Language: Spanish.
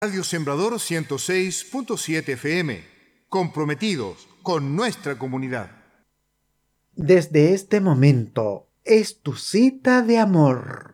Radio Sembrador 106.7 FM, comprometidos con nuestra comunidad. Desde este momento es tu cita de amor.